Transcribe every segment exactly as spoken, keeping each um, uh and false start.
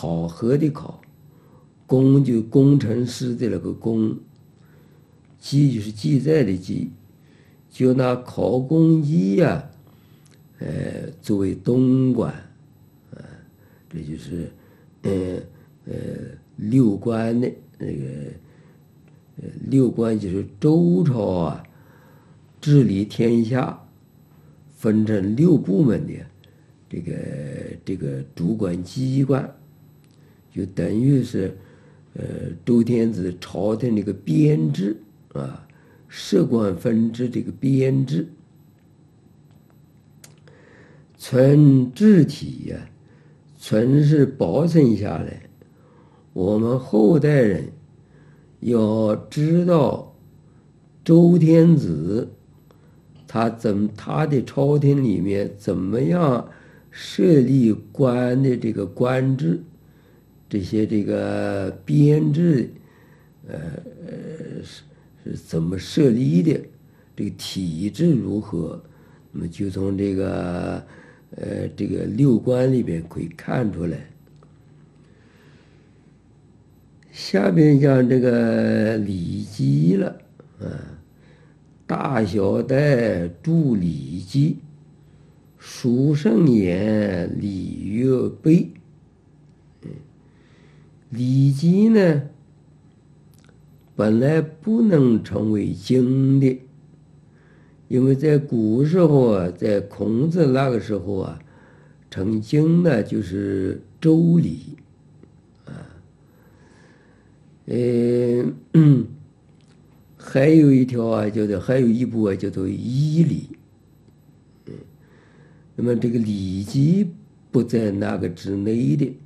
考核的考，工就工程师的那个工，记就是记载的记，就拿考工仪呀、啊，呃，作为东关，啊，这就是，呃呃，六官的那个，呃，六官就是周朝啊，治理天下，分成六部门的这个这个主管机关，就等于是，呃，周天子朝廷这个编制啊，设官分制这个编制。存治体呀、啊，存是保存下来。我们后代人要知道周天子他怎他的朝廷里面怎么样设立官的这个官制，这些这个编制，呃是是怎么设立的，这个体制如何？那么就从这个。呃，这个六官里边可以看出来。下边讲这个礼记了，啊，大小戴著礼记，书圣言，礼乐备。嗯，礼记呢，本来不能成为经的。因为在古时候啊，在孔子那个时候啊，成经呢就是周礼，啊，呃，还有一条啊，叫做还有一部啊，叫做仪礼，嗯，那么这个礼记不在那个之内的，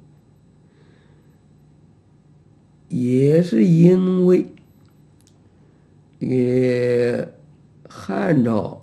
也是因为这个。汉朝，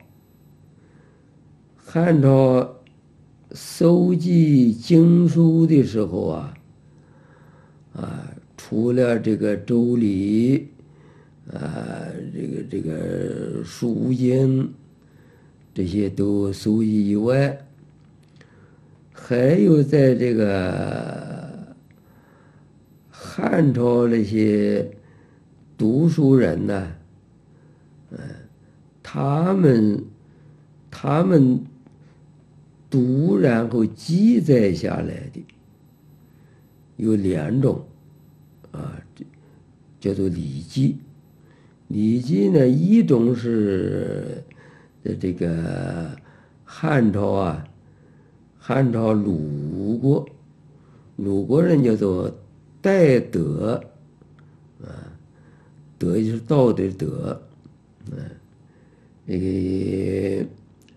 汉朝搜集经书的时候啊，啊，除了这个周礼，啊，这个这个书经这些都搜集以外，还有在这个汉朝那些读书人呢，嗯。他们，他们读然后记载下来的有两种，啊，叫做礼记。礼记呢，一种是这个汉朝啊，汉朝鲁国，鲁国人叫做戴德，啊，德就是道的德，嗯。这个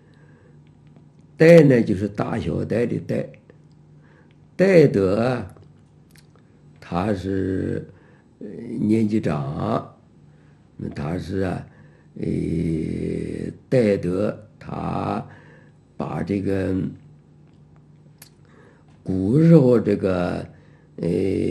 戴呢，就是大小戴的戴。戴德啊，他是年纪长，他是啊，呃，戴德他把这个古时候这个呃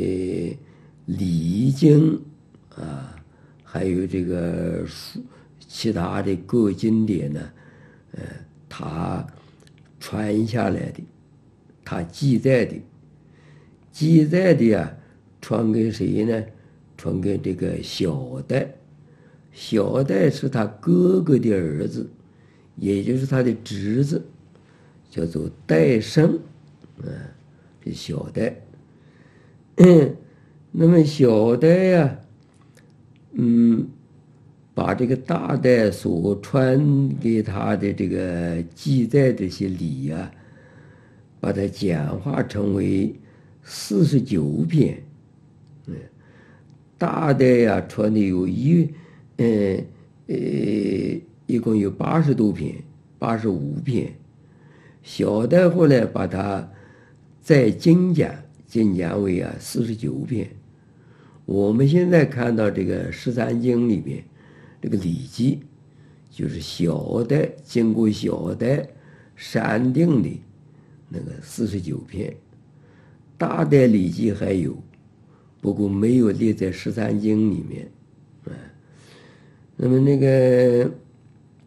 礼经啊，还有这个书。其他的各经典呢，呃，他传下来的，他记载的，记载的呀，传给谁呢？传给这个小戴，小戴是他哥哥的儿子，也就是他的侄子，叫做戴胜，啊，这小戴。嗯，那么小戴呀，嗯。把这个大戴所传给他的这个记载这些礼啊，把它简化成为四十九篇。嗯，大戴呀传的有一，嗯呃，一共有八十多篇，八十五篇。小戴后来把它再精简，精简为啊四十九篇。我们现在看到这个十三经里边。这个礼记就是小戴经过小戴删定的那个四十九篇，大戴礼记还有，不过没有列在十三经里面。啊，那么那个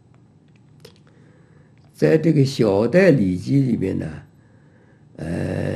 在这个小戴礼记里面呢，呃，